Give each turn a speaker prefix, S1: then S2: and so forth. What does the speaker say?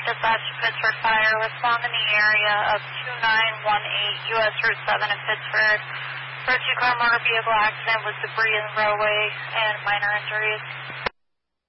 S1: dispatch to Pittsburgh Fire. Respond in the area of 2918 U.S. Route 7 in Pittsburgh for a two-car motor vehicle accident with debris in the roadway and minor injuries.